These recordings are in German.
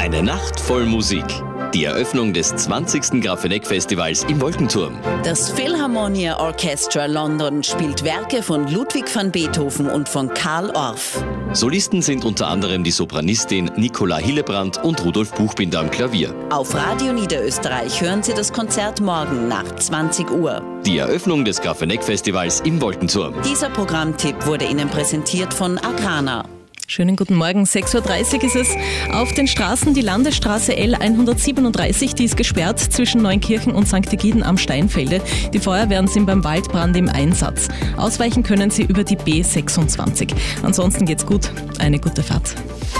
Eine Nacht voll Musik. Die Eröffnung des 20. Grafeneck-Festivals im Wolkenturm. Das Philharmonia Orchestra London spielt Werke von Ludwig van Beethoven und von Carl Orff. Solisten sind unter anderem die Sopranistin Nicola Hillebrand und Rudolf Buchbinder am Klavier. Auf Radio Niederösterreich hören Sie das Konzert morgen nach 20 Uhr. Die Eröffnung des Grafeneck-Festivals im Wolkenturm. Dieser Programmtipp wurde Ihnen präsentiert von Agrana. Schönen guten Morgen, 6.30 Uhr ist es. Auf den Straßen die Landesstraße L137, die ist gesperrt zwischen Neunkirchen und St. Egiden am Steinfelde. Die Feuerwehren sind beim Waldbrand im Einsatz. Ausweichen können sie über die B26. Ansonsten geht's gut, eine gute Fahrt.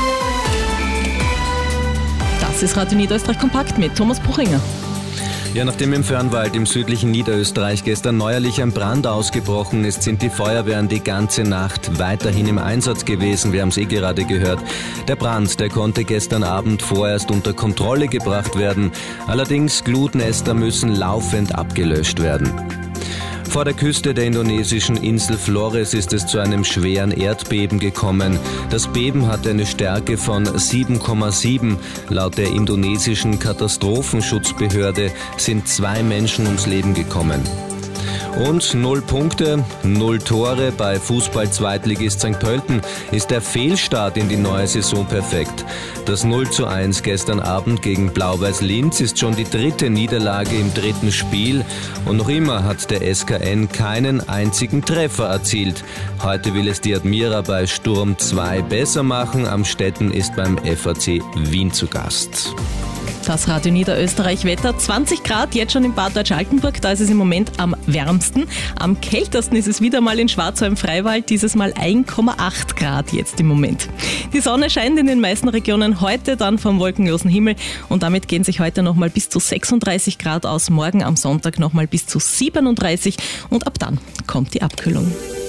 Das ist Radio Niederösterreich Kompakt mit Thomas Buchinger. Ja, nachdem im Fernwald im südlichen Niederösterreich gestern neuerlich ein Brand ausgebrochen ist, sind die Feuerwehren die ganze Nacht weiterhin im Einsatz gewesen. Wir haben es gerade gehört. Der Brand, der konnte gestern Abend vorerst unter Kontrolle gebracht werden. Allerdings Glutnester müssen laufend abgelöscht werden. Vor der Küste der indonesischen Insel Flores ist es zu einem schweren Erdbeben gekommen. Das Beben hatte eine Stärke von 7,7. Laut der indonesischen Katastrophenschutzbehörde sind 2 Menschen ums Leben gekommen. Und 0 Punkte, 0 Tore bei Fußball-Zweitligist St. Pölten ist der Fehlstart in die neue Saison perfekt. Das 0:1 gestern Abend gegen Blau-Weiß Linz ist schon die 3. Niederlage im 3. Spiel und noch immer hat der SKN keinen einzigen Treffer erzielt. Heute will es die Admira bei Sturm 2 besser machen. Amstetten ist beim FAC Wien zu Gast. Das Radio Niederösterreich Wetter, 20 Grad, jetzt schon in Bad Deutsch-Altenburg, da ist es im Moment am wärmsten. Am kältesten ist es wieder mal in Schwarzheim-Freiwald, dieses Mal 1,8 Grad jetzt im Moment. Die Sonne scheint in den meisten Regionen heute, dann vom wolkenlosen Himmel und damit gehen sich heute nochmal bis zu 36 Grad aus, morgen am Sonntag nochmal bis zu 37 und ab dann kommt die Abkühlung.